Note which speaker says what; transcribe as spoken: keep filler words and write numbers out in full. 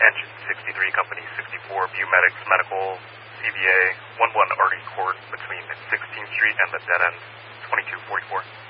Speaker 1: Engine sixty-three, Company sixty-four, Bumedics Medical, C V A, one one Artie Court between sixteenth Street and the dead end, twenty-two forty-four.